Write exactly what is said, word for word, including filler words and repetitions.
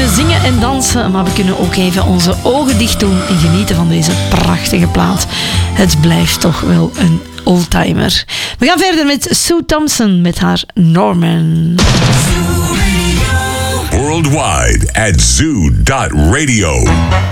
kunnen zingen en dansen, maar we kunnen ook even onze ogen dicht doen en genieten van deze prachtige plaat. Het blijft toch wel een oldtimer. We gaan verder met Sue Thompson met haar Norman. Worldwide at zoo dot radio.